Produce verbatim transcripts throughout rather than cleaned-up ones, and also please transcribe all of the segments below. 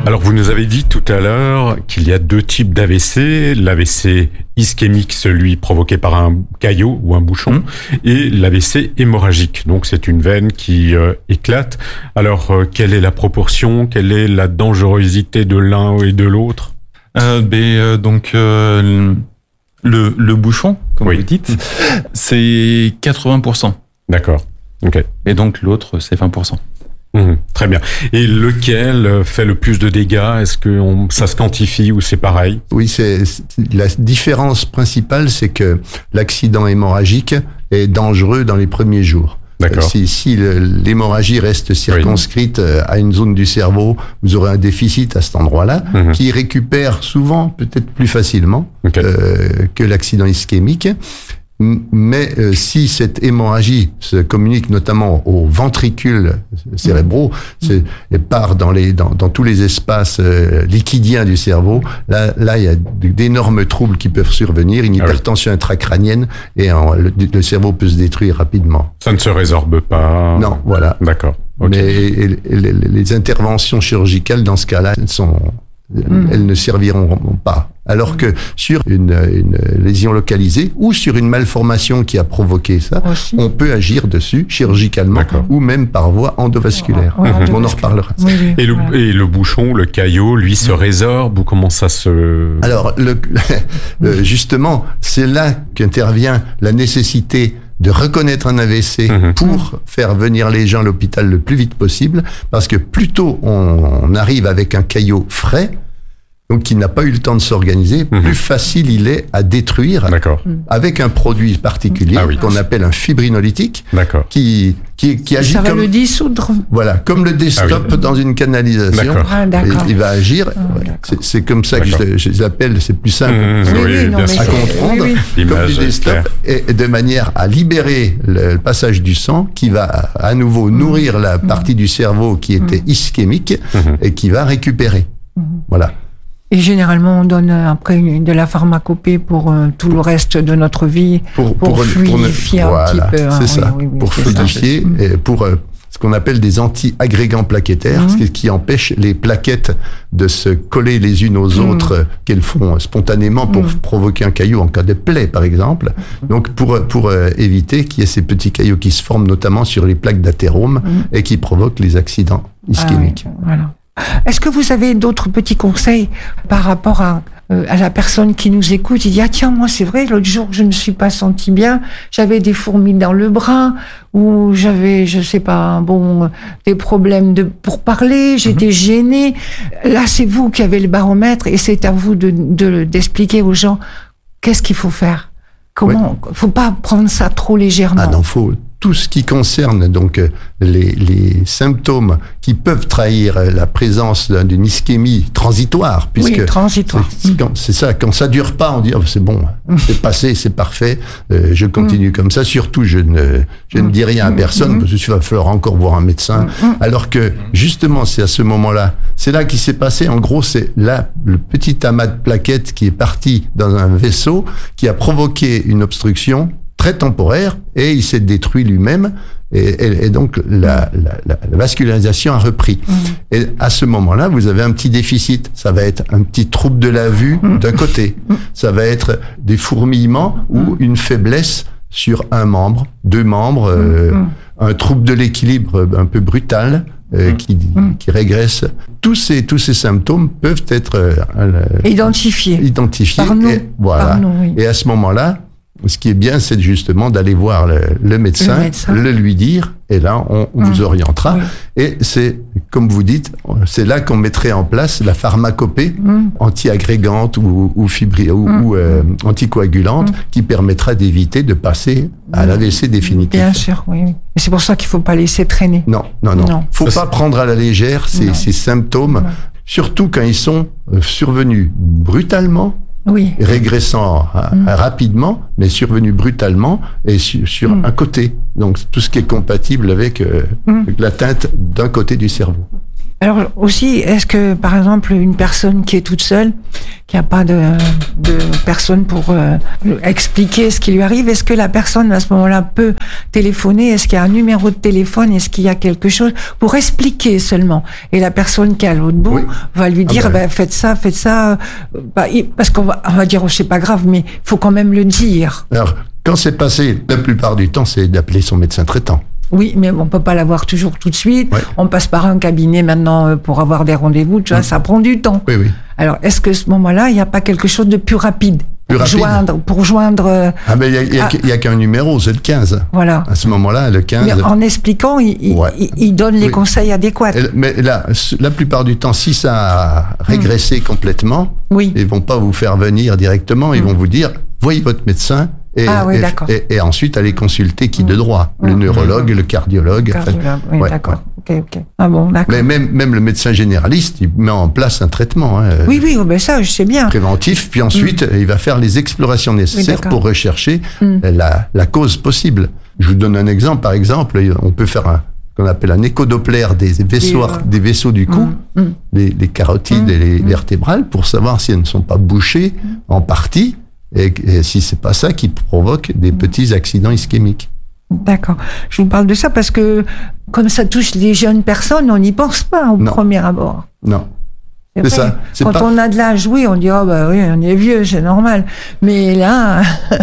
Alors, vous nous avez dit tout à l'heure qu'il y a deux types d'A V C, l'A V C ischémique, celui provoqué par un caillot ou un bouchon, mmh. et l'A V C hémorragique. Donc, c'est une veine qui euh, éclate. Alors, euh, quelle est la proportion? Quelle est la dangerosité de l'un et de l'autre? euh, ben, euh, Donc, euh, le, le bouchon, comme oui. vous dites, c'est quatre-vingts pour cent. D'accord. Ok. Et donc, l'autre, c'est vingt pour cent. Mmh, très bien. Et lequel fait le plus de dégâts? Est-ce que on, ça se quantifie ou c'est pareil? Oui, c'est, la différence principale, c'est que l'accident hémorragique est dangereux dans les premiers jours. D'accord. Si, si le, l'hémorragie reste circonscrite oui. à une zone du cerveau, vous aurez un déficit à cet endroit-là, mmh. qui récupère souvent, peut-être plus facilement okay. euh, que l'accident ischémique. Mais euh, si cette hémorragie se communique notamment aux ventricules cérébraux, c'est, et part dans les dans, dans tous les espaces euh, liquidiens du cerveau, là là il y a d'énormes troubles qui peuvent survenir, une hypertension ah oui. intracrânienne et en, le, le cerveau peut se détruire rapidement. Ça ne se résorbe pas. Non, voilà. D'accord. Okay. Mais et, et, les, les interventions chirurgicales dans ce cas-là sont Mmh. elles ne serviront pas. Alors que sur une, une lésion localisée ou sur une malformation qui a provoqué ça, aussi. On peut agir dessus chirurgicalement D'accord. ou même par voie endovasculaire. Ouais, mmh. On en reparlera. Oui, oui, et, le, voilà. et le bouchon, le caillot, lui, se résorbe ou comment ça se... Alors, le, le, justement, c'est là qu'intervient la nécessité de reconnaître un A V C mmh. pour faire venir les gens à l'hôpital le plus vite possible, parce que plus tôt on arrive avec un caillot frais, donc qui n'a pas eu le temps de s'organiser, mmh. plus facile il est à détruire D'accord. avec un produit particulier ah oui. qu'on appelle un fibrinolytique, D'accord. qui qui qui agit ça va comme le dissoudre. Voilà, comme le desktop ah oui. dans une canalisation. D'accord. Ah, d'accord. Il, il va agir. Ah, ouais. c'est, c'est comme ça d'accord. que je, je l'appelle. C'est plus simple mmh, oui, oui, non, bien mais sûr. à comprendre. Oui, oui. Comme du desktop, et, et de manière à libérer le, le passage du sang, qui va à nouveau nourrir mmh. la partie mmh. du cerveau qui était mmh. ischémique mmh. et qui va récupérer. Mmh. Voilà. Et généralement, on donne après de la pharmacopée pour euh, tout le reste de notre vie, pour, pour, pour fluidifier pour ne, un voilà, petit peu. Hein, c'est ça, oui, oui, oui, pour c'est fluidifier ça. Et pour euh, ce qu'on appelle des anti-agrégants plaquettaires, mmh. ce qui empêche les plaquettes de se coller les unes aux mmh. autres, euh, qu'elles font spontanément pour mmh. provoquer un caillot en cas de plaie, par exemple. Mmh. Donc, pour, pour euh, éviter qu'il y ait ces petits caillots qui se forment notamment sur les plaques d'athérome mmh. et qui provoquent les accidents ischémiques. Ah, oui, voilà. Est-ce que vous avez d'autres petits conseils par rapport à, euh, à la personne qui nous écoute? Il dit, ah tiens, moi c'est vrai, l'autre jour je ne me suis pas senti bien, j'avais des fourmis dans le bras, ou j'avais, je sais pas, bon, des problèmes de, pour parler, j'étais mm-hmm. gênée. Là, c'est vous qui avez le baromètre et c'est à vous de, de, d'expliquer aux gens qu'est-ce qu'il faut faire. Comment, ouais. faut pas prendre ça trop légèrement. Ah non, faut tout ce qui concerne donc les, les symptômes qui peuvent trahir la présence d'une ischémie transitoire, puisque oui, transitoire. C'est, c'est, c'est ça, quand ça dure pas, on dit oh, c'est bon, c'est passé, c'est parfait, euh, je continue mm. comme ça. Surtout, je ne, je mm. ne dis rien à personne mm. parce qu'il va falloir encore voir un médecin. Mm. Alors que justement, c'est à ce moment-là, c'est là qui s'est passé. En gros, c'est là le petit amas de plaquettes qui est parti dans un vaisseau qui a provoqué une obstruction très temporaire, et il s'est détruit lui-même, et, et, et donc la, la, la, la vascularisation a repris. Mmh. Et à ce moment-là, vous avez un petit déficit. Ça va être un petit trouble de la vue mmh. d'un côté. Mmh. Ça va être des fourmillements mmh. ou une faiblesse sur un membre, deux membres, euh, mmh. un trouble de l'équilibre un peu brutal, Euh, mmh. qui, mmh. qui régresse. Tous ces, tous ces symptômes peuvent être euh, identifiés. Identifiés. Par nous. Et, voilà. Par nous, oui. Et à ce moment-là, ce qui est bien, c'est justement d'aller voir le, le, médecin, le médecin, le lui dire, et là, on, on mmh. vous orientera. Oui. Et c'est, comme vous dites, c'est là qu'on mettrait en place la pharmacopée mmh. anti-agrégante ou, ou, fibri, ou, mmh. ou euh, anticoagulante, mmh. qui permettra d'éviter de passer à l'A V C définitif. Bien sûr, oui. oui. Et c'est pour ça qu'il ne faut pas laisser traîner. Non, non, non. Il ne faut ça, pas prendre à la légère ces, ces symptômes, non. surtout quand ils sont survenus brutalement, oui. régressant mmh. rapidement, mais survenu brutalement et sur, sur mmh. un côté. Donc tout ce qui est compatible avec, euh, mmh. avec l'atteinte d'un côté du cerveau. Alors aussi, est-ce que par exemple une personne qui est toute seule, qui n'a pas de, de personne pour euh, expliquer ce qui lui arrive, est-ce que la personne à ce moment-là peut téléphoner? Est-ce qu'il y a un numéro de téléphone? Est-ce qu'il y a quelque chose pour expliquer seulement? Et la personne qui est à l'autre bout oui. va lui dire ah ben, bah, faites ça, faites ça, bah, parce qu'on va, on va dire oh, c'est pas grave, mais il faut quand même le dire. Alors quand c'est passé, la plupart du temps, c'est d'appeler son médecin traitant. Oui, mais on peut pas l'avoir toujours tout de suite. Ouais. On passe par un cabinet maintenant pour avoir des rendez-vous. Tu vois, mmh. ça prend du temps. Oui, oui. Alors, est-ce que ce moment-là, il n'y a pas quelque chose de plus rapide plus pour rapide. joindre, pour joindre. Ah ben, il y a, ah. y a qu'un numéro, c'est le quinze. Voilà. À ce moment-là, le quinze. Mais en expliquant, il, ouais. il, il donne les oui. conseils adéquats. Mais là, la plupart du temps, si ça a régressé mmh. complètement, oui. ils vont pas vous faire venir directement. Ils mmh. vont vous dire, voyez votre médecin. Et, ah oui, et, et, et ensuite aller consulter qui de droit, mmh. le neurologue, mmh. le cardiologue. cardiologue enfin, oui, ouais, d'accord. Ouais. Ok, ok. Ah bon, d'accord. Mais même, même le médecin généraliste, il met en place un traitement. Hein, oui, oui, ben ça, je sais bien. Préventif, puis ensuite, mmh. il va faire les explorations nécessaires oui, pour rechercher mmh. la, la cause possible. Je vous donne un exemple. Par exemple, on peut faire un qu'on appelle un échodoppler des vaisseaux, euh... des vaisseaux du cou, mmh. les, les carotides mmh. et les mmh. vertébrales, pour savoir si elles ne sont pas bouchées mmh. en partie. Et, et si c'est pas ça qui provoque des petits accidents ischémiques. D'accord. Je vous parle de ça parce que comme ça touche les jeunes personnes, on n'y pense pas au non. premier abord. Non. C'est, c'est ça. C'est Quand pas... on a de l'âge, oui, on dit oh bah oui, on est vieux, c'est normal. Mais là,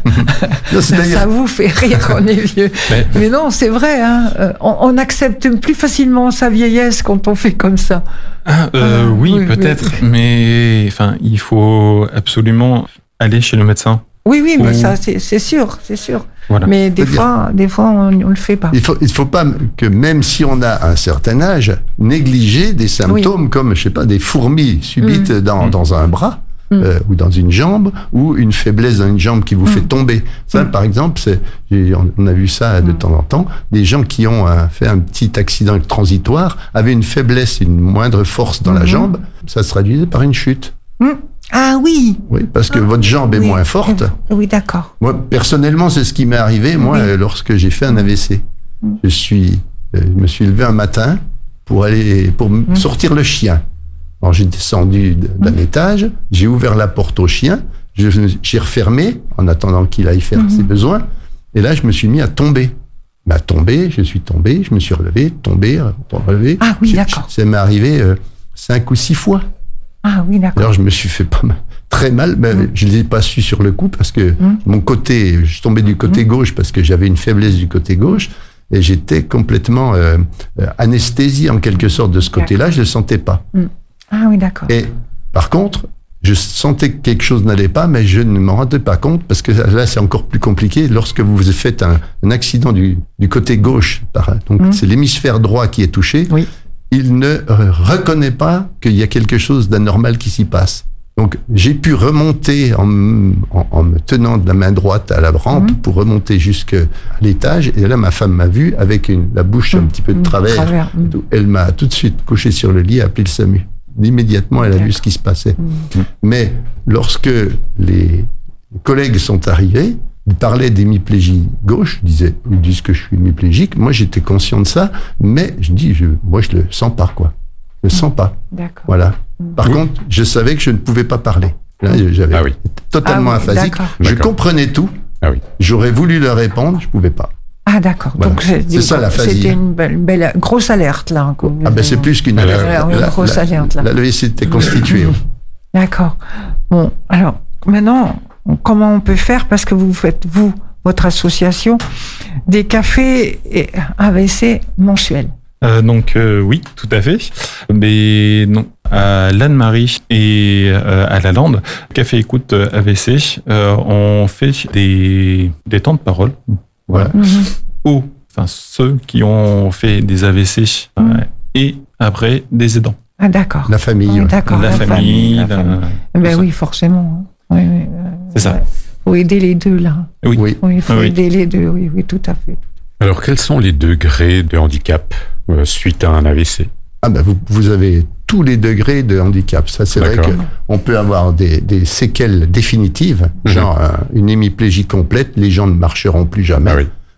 non, ça vous fait rire, on est vieux. Mais, Mais non, c'est vrai. Hein. On, on accepte plus facilement sa vieillesse quand on fait comme ça. Ah, euh, ah, oui, oui, peut-être. Mais enfin, il faut absolument aller chez le médecin. Oui, oui, mais Ou... ça, c'est, c'est sûr, c'est sûr. Voilà. Mais des fois, des fois, on ne le fait pas. Il faut, il faut pas que même si on a un certain âge, négliger des symptômes oui. comme, je sais pas, des fourmis subites mmh. dans, mmh. dans un bras mmh. euh, ou dans une jambe ou une faiblesse dans une jambe qui vous mmh. fait tomber. Ça, mmh. par exemple, c'est, on a vu ça de mmh. temps en temps. Des gens qui ont euh, fait un petit accident transitoire avaient une faiblesse, une moindre force dans mmh. la jambe. Ça se traduisait par une chute. Mmh. Ah oui. Oui, parce que ah, votre jambe est oui. moins forte. Oui, d'accord. Moi, personnellement, c'est ce qui m'est arrivé, moi, oui. lorsque j'ai fait un A V C. Mm. Je suis, je me suis levé un matin pour aller, pour mm. sortir le chien. Alors, j'ai descendu d'un mm. étage, j'ai ouvert la porte au chien, je, j'ai refermé en attendant qu'il aille faire mm. ses besoins. Et là, je me suis mis à tomber. À tomber, je suis tombé, je me suis relevé, tombé, relevé. Ah oui, j'ai, d'accord. Ça m'est arrivé euh, cinq ou six fois. Ah oui, d'accord. Alors, je me suis fait pas mal, très mal, mais mmh. je ne l'ai pas su sur le coup parce que mmh. mon côté, je suis tombé du côté mmh. gauche parce que j'avais une faiblesse du côté gauche et j'étais complètement euh, anesthésié en quelque sorte de ce d'accord. côté-là, je ne le sentais pas. Mmh. Ah oui, d'accord. Et par contre, je sentais que quelque chose n'allait pas, mais je ne m'en rendais pas compte parce que là, c'est encore plus compliqué. Lorsque vous faites un, un accident du, du côté gauche, donc mmh. c'est l'hémisphère droit qui est touché, oui. il ne reconnaît pas qu'il y a quelque chose d'anormal qui s'y passe. Donc, j'ai pu remonter en, en, en me tenant de la main droite à la rampe mmh. pour remonter jusqu'à l'étage. Et là, ma femme m'a vu avec une, la bouche mmh. un petit peu de travers. travers. Mmh. Elle m'a tout de suite couché sur le lit et appelé le SAMU. Immédiatement, elle a D'accord. vu ce qui se passait. Mmh. Mais lorsque les collègues sont arrivés, ils parlaient d'hémiplégie gauche, ils disaient, ils disent que je suis hémiplégique. Moi, j'étais conscient de ça, mais je dis, je, moi, je le sens pas, quoi. Je le sens pas. D'accord. Voilà. Par oui. contre, je savais que je ne pouvais pas parler. Là, j'avais ah oui. totalement ah oui, aphasique. D'accord. Je d'accord. comprenais tout. Ah oui. J'aurais voulu leur répondre, je pouvais pas. Ah d'accord. Voilà. Donc c'est, c'est ça l'aphasie. C'était une belle, belle grosse alerte là. Ah ben c'est plus qu'une alerte. La, la, la, grosse la, alerte là. La levée s'était constituée. D'accord. Bon, alors maintenant, comment on peut faire, parce que vous faites vous votre association des cafés et A V C mensuels. Euh, donc euh, oui, tout à fait. Mais non, à l'Anne-Marie et euh, à la Lande, Café Écoute A V C, euh, on fait des, des temps de parole. Voilà. Mm-hmm. Ou enfin ceux qui ont fait des A V C mm. euh, et après des aidants. Ah d'accord. La famille. Oui, ouais. D'accord. La, la famille. famille, la famille. La... Ben oui, forcément. Oui, oui, euh, c'est ça. Il ouais. faut aider les deux là. Oui. Oui. Il faut oui. aider les deux. Oui, oui, tout à fait. Alors, quels sont les degrés de handicap euh, suite à un A V C ? Ah ben vous, vous avez tous les degrés de handicap. Ça, c'est D'accord. vrai qu'on peut avoir des, des séquelles définitives, mmh. genre euh, une hémiplégie complète, les gens ne marcheront plus jamais. Ah oui.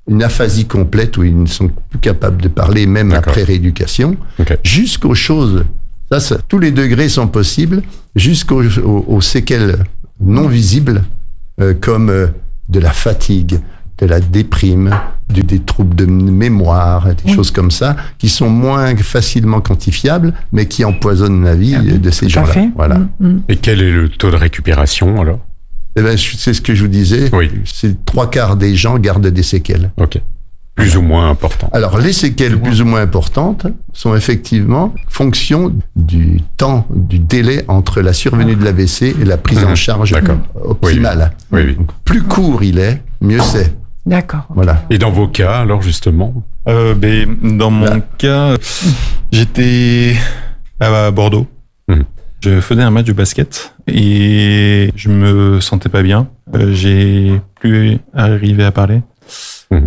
une aphasie complète où ils ne sont plus capables de parler, même D'accord. après rééducation, Okay. jusqu'aux choses, ça, ça, tous les degrés sont possibles, jusqu'aux aux, aux séquelles non visibles, euh, comme euh, de la fatigue, de la déprime, du, des troubles de mémoire, des Oui. choses comme ça, qui sont moins facilement quantifiables, mais qui empoisonnent la vie Ah oui, de ces tout à gens-là. fait. Voilà. Mm, mm. Et quel est le taux de récupération alors? Eh ben, c'est ce que je vous disais. Oui. C'est trois quarts des gens gardent des séquelles. Ok. Plus ou moins important. Alors, les séquelles plus ou moins importantes sont effectivement fonction du temps, du délai entre la survenue de l'A V C et la prise en Mhm. charge D'accord. optimale. Oui, oui. Donc, plus court il est, mieux c'est. D'accord. Voilà. Et dans vos cas, alors justement? Euh, ben, dans mon Là. cas, j'étais à Bordeaux. Mhm. Je faisais un match de basket et je me sentais pas bien. Euh, j'ai plus arrivé à parler. Mhm.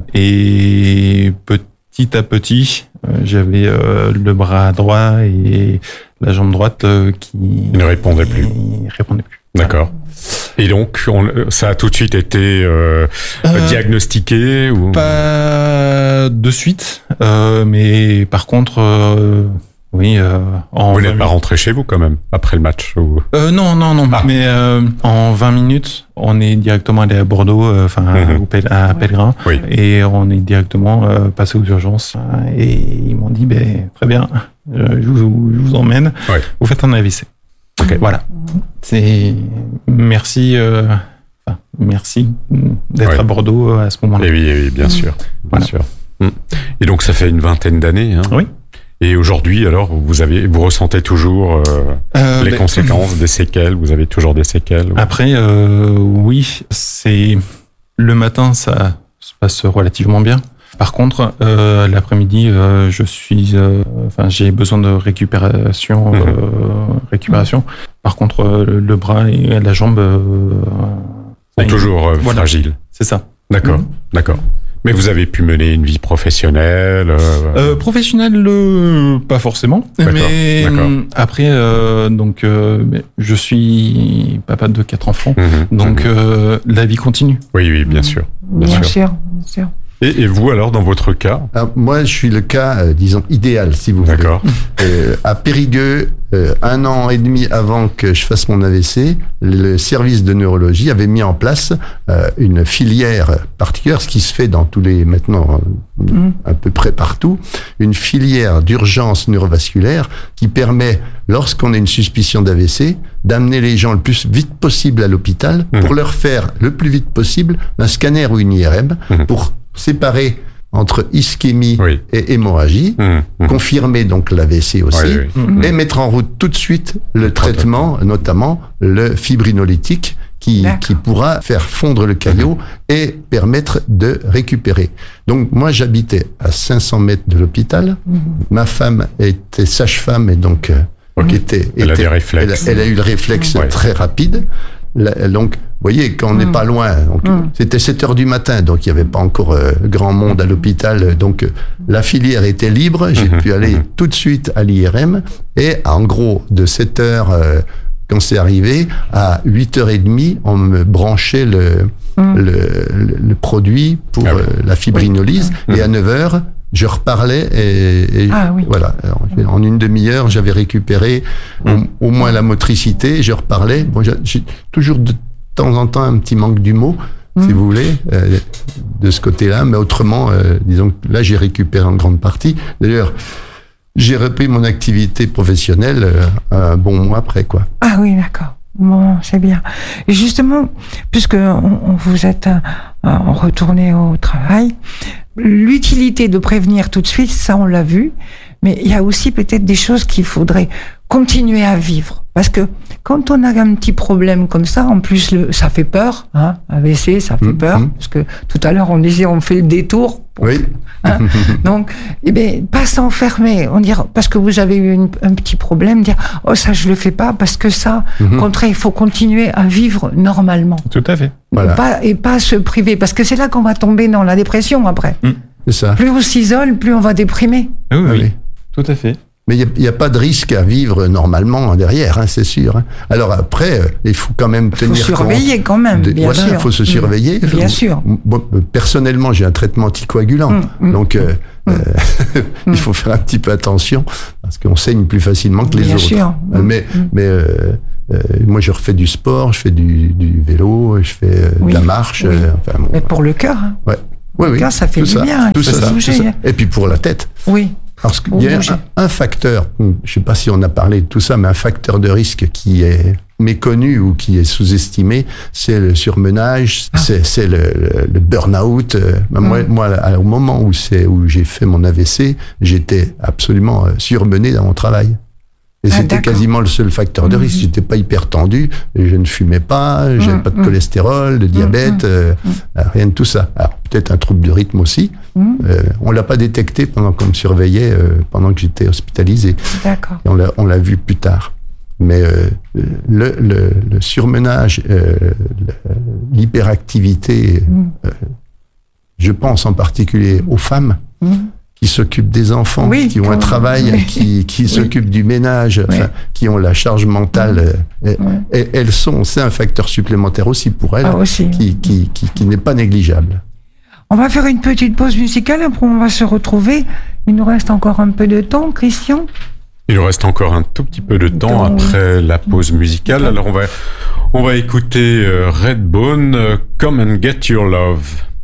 Et petit à petit, euh, j'avais euh, le bras droit et la jambe droite euh, qui Il ne répondait plus. qui répondait plus. D'accord. Et donc, on, ça a tout de suite été euh, Euh, diagnostiqué ou... Pas de suite, euh, mais par contre, euh, oui, euh, en Vous vingt n'êtes pas minutes- rentré chez vous quand même, après le match ou... Euh, non, non, non. Ah. Mais euh, en vingt minutes, on est directement allé à Bordeaux, euh, enfin Mhm. au Pel- à Pellegrin, Oui. et on est directement euh, passé aux urgences. euh, Et ils m'ont dit, ben très bien, euh, je, vous, je vous emmène. Ouais. Vous faites un A V C. Ok. Voilà. C'est merci, euh, enfin, merci d'être Ouais. à Bordeaux euh, à ce moment-là. Eh oui, eh oui, bien sûr. Bien Voilà. sûr. Mm. Et donc, ça fait une vingtaine d'années. Hein. Oui. Et aujourd'hui, alors, vous avez, vous ressentez toujours euh, Euh, les ben, conséquences des séquelles. Vous avez toujours des séquelles. ou- Après, euh, oui, c'est le matin, ça se passe relativement bien. Par contre, euh, l'après-midi, euh, je suis, euh, enfin, j'ai besoin de récupération, Mhm. euh, récupération. Par contre, euh, le, le bras et la jambe, euh, Sont ça- toujours euh, Voilà. fragiles. c'est ça. D'accord. Mhm. D'accord. Mais vous avez pu mener une vie professionnelle. euh, Euh, professionnel, euh, pas forcément. D'accord, Mais d'accord. euh, après, euh, donc, euh, mais je suis papa de quatre enfants, mhm, donc mhm. euh, la vie continue. Oui, oui, bien sûr. Bien, Bien sûr. sûr. bien sûr. Et, et vous, alors, dans votre cas? Alors, moi, je suis le cas, euh, disons, idéal, si vous voulez. D'accord. Euh, à Périgueux, euh, un an et demi avant que je fasse mon A V C, le service de neurologie avait mis en place euh, une filière particulière, ce qui se fait dans tous les, maintenant, euh, Mhm. à peu près partout, une filière d'urgence neurovasculaire qui permet, lorsqu'on a une suspicion d'A V C, d'amener les gens le plus vite possible à l'hôpital Mhm. pour leur faire le plus vite possible un scanner ou une I R M Mhm. pour séparer entre ischémie Oui. et hémorragie, Mhm, mhm. confirmer donc l'A V C aussi, Oui, oui. Mhm. et mettre en route tout de suite le traitement, notamment le fibrinolytique, qui, D'accord. qui pourra faire fondre le caillot et permettre de récupérer. Donc moi j'habitais à cinq cents mètres de l'hôpital, Mhm. ma femme était sage-femme et donc euh, Ok. était, Elle a était- des réflexes. Elle, a- elle a eu le réflexe Ouais. très rapide. La- donc, vous voyez, quand on n'est Mm. pas loin, donc, Mm. c'était sept heures du matin, donc il n'y avait pas encore euh, grand monde à l'hôpital. Donc, euh, la filière était libre. J'ai Mhm, pu aller mhm. tout de suite à l'I R M. Et en gros, de sept heures, euh, quand c'est arrivé, à huit heures trente, on me branchait le, Mm. le, le- le produit pour Ah oui. euh, la fibrinolyse. Et à neuf heures, je reparlais et, et Ah oui. voilà. Alors, en une demi-heure, j'avais récupéré au, au moins la motricité. Je reparlais. Bon, j'ai- j'ai toujours de temps en temps un petit manque du mot, si Mm. vous voulez, euh, de ce côté-là. Mais autrement, euh, disons que là, j'ai récupéré en grande partie. D'ailleurs, j'ai repris mon activité professionnelle euh, un bon mois après, quoi. Ah oui, d'accord. Bon, c'est bien. Et justement, puisque on, on vous êtes euh, retourné au travail, l'utilité de prévenir tout de suite, ça on l'a vu, mais il y a aussi peut-être des choses qu'il faudrait continuer à vivre. Parce que quand on a un petit problème comme ça, en plus, le, ça fait peur, hein, A V C, ça fait Mmh, peur, mmh. parce que tout à l'heure on disait on fait le détour. Pour, Oui. hein. Donc, eh ben, pas s'enfermer. On dire parce que vous avez eu une, un petit problème, dire oh ça je le fais pas parce que ça. Mhm. Au contraire, il faut continuer à vivre normalement, Tout à fait. Voilà. pas, et pas se priver, parce que c'est là qu'on va tomber dans la dépression après. C'est ça. Plus on s'isole, plus on va déprimer. Oui, oui, Ah oui. tout à fait. Mais il n'y a, a pas de risque à vivre normalement derrière, hein, c'est sûr. Hein. Alors après, euh, il faut quand même tenir compte... Il faut surveiller quand même, de, bien voilà, sûr. Il faut se surveiller. Mmh, bien sûr. Bon, personnellement, j'ai un traitement anticoagulant. Mmh, mmh, donc, euh, mmh. euh, il faut faire un petit peu attention, parce qu'on saigne plus facilement que les bien autres. Sûr. Euh, mais mmh. mais euh, euh, moi, je refais du sport, je fais du, du vélo, je fais euh, oui, de la marche. Oui. Euh, enfin, bon, mais pour le cœur. Hein. Ouais. Oui, oui. Cœur, ça fait tout du ça, bien. Tout ça, tout ça. Et puis pour la tête. Oui. Parce qu'il y a un, un facteur, je ne sais pas si on a parlé de tout ça, mais un facteur de risque qui est méconnu ou qui est sous-estimé, c'est le surmenage, ah. c'est, c'est le, le, le burn-out. Mmh. Moi, moi, au moment où, c'est, où j'ai fait mon A V C, j'étais absolument surmené dans mon travail. Et ah, c'était d'accord. quasiment le seul facteur de risque. Mmh. J'étais pas hyper tendu, je ne fumais pas, j'avais mmh. pas de cholestérol, de diabète, mmh. euh, mmh. rien de tout ça. Alors peut-être un trouble de rythme aussi. Mmh. Euh, on l'a pas détecté pendant qu'on me surveillait, euh, pendant que j'étais hospitalisé. D'accord. Et on l'a, on l'a vu plus tard. Mais euh, le, le, le surmenage, euh, l'hyperactivité, mmh. euh, je pense en particulier aux femmes. Mmh. qui s'occupent des enfants, oui, qui ont un travail, oui. qui, qui oui. s'occupent du ménage, oui. enfin, qui ont la charge mentale. Oui. Et, oui. et elles sont, c'est un facteur supplémentaire aussi pour elles, ah, aussi. Qui, qui, qui, qui n'est pas négligeable. On va faire une petite pause musicale, après on va se retrouver. Il nous reste encore un peu de temps, Christian. Il nous reste encore un tout petit peu de temps Donc, après la pause musicale. Alors on va, on va écouter Redbone, Come and Get Your Love.